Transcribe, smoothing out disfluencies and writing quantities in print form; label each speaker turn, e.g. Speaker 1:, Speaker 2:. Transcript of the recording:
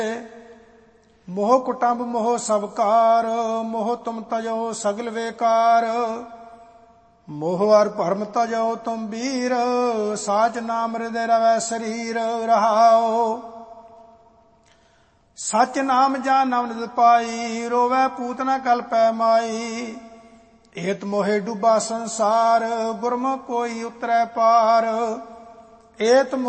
Speaker 1: मोह कुटुंब मोह सब कार, मोह तुम तजो सगल बेकार। मोह और भरम तजो तुम वीर, साच नाम हृदय रवै शरीर। रहाओ सच नाम जान अमृत पाई, रोवै पूत न कल्पै माई। एत मोहे डूबा संसार, गुरमुख कोई उतरै पार। एत